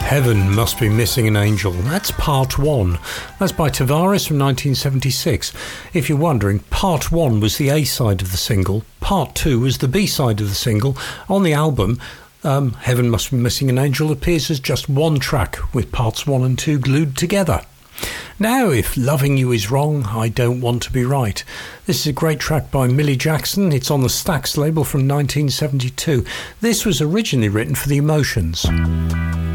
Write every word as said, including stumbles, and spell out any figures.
Heaven Must Be Missing an Angel. That's part one. That's by Tavares from nineteen seventy-six. If you're wondering, part one was the A-side of the single. Part two was the B-side of the single. On the album, um, Heaven Must Be Missing an Angel appears as just one track with parts one and two glued together. Now, if loving you is wrong, I don't want to be right. This is a great track by Millie Jackson. It's on the Stax label from nineteen seventy-two. This was originally written for the Emotions.